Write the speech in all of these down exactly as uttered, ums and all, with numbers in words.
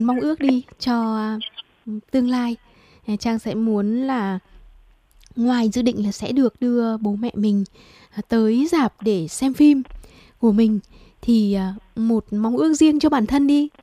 mong ước đi cho uh, tương lai. Trang sẽ muốn là ngoài dự định là sẽ được đưa bố mẹ mình tới rạp để xem phim của mình, thì một mong ước riêng cho bản thân đi.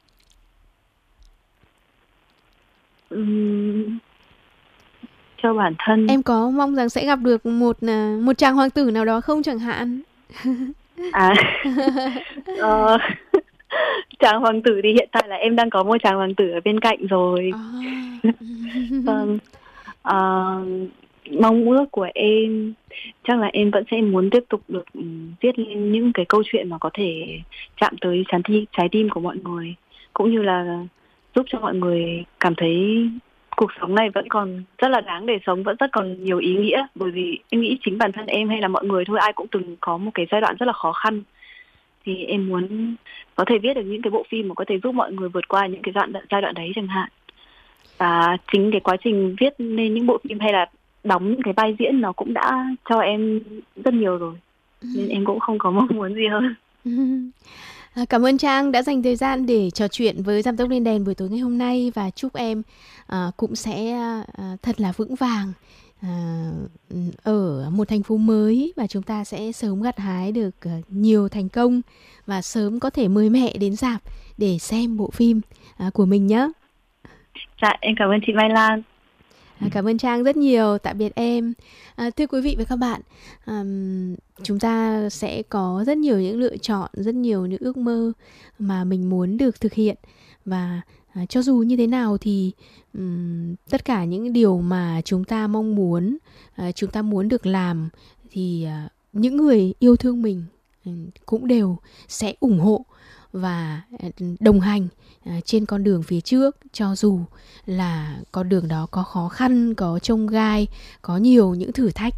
Ừm, cho bản thân Em có mong rằng sẽ gặp được một một chàng hoàng tử nào đó không chẳng hạn? à ờ, chàng hoàng tử thì hiện tại là em đang có một chàng hoàng tử ở bên cạnh rồi. À. Vâng. Ờ, mong ước của em chắc là em vẫn sẽ muốn tiếp tục được um, viết lên những cái câu chuyện mà có thể chạm tới trái tim, trái tim của mọi người, cũng như là giúp cho mọi người cảm thấy cuộc sống này vẫn còn rất là đáng để sống, vẫn rất còn nhiều ý nghĩa. Bởi vì em nghĩ chính bản thân em hay là mọi người thôi, ai cũng từng có một cái giai đoạn rất là khó khăn, thì em muốn có thể viết được những cái bộ phim mà có thể giúp mọi người vượt qua những cái đoạn giai đoạn đấy chẳng hạn. Và chính cái quá trình viết nên những bộ phim hay là đóng những cái vai diễn nó cũng đã cho em rất nhiều rồi, nên em cũng không có mong muốn gì hơn. Cảm ơn Trang đã dành thời gian để trò chuyện với Giảm Tốc Lên Đèn buổi tối ngày hôm nay, và chúc em uh, cũng sẽ uh, thật là vững vàng uh, ở một thành phố mới, và chúng ta sẽ sớm gặt hái được uh, nhiều thành công và sớm có thể mời mẹ đến rạp để xem bộ phim uh, của mình nhé. Dạ, em cảm ơn chị Mai Lan. À, cảm ơn Trang rất nhiều. Tạm biệt em. À, thưa quý vị và các bạn, um, chúng ta sẽ có rất nhiều những lựa chọn, rất nhiều những ước mơ mà mình muốn được thực hiện. Và à, cho dù như thế nào thì um, tất cả những điều mà chúng ta mong muốn, à, chúng ta muốn được làm, thì à, những người yêu thương mình um, cũng đều sẽ ủng hộ và đồng hành trên con đường phía trước, cho dù là con đường đó có khó khăn, có chông gai, có nhiều những thử thách.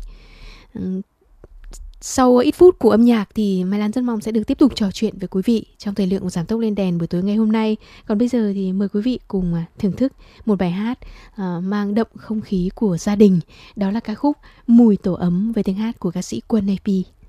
Sau ít phút của âm nhạc thì Mai Lan rất mong sẽ được tiếp tục trò chuyện với quý vị trong thời lượng của Giảm Tốc Lên Đèn buổi tối ngày hôm nay. Còn bây giờ thì mời quý vị cùng thưởng thức một bài hát uh, mang đậm không khí của gia đình. Đó là ca khúc Mùi Tổ Ấm với tiếng hát của ca sĩ Quân a pê.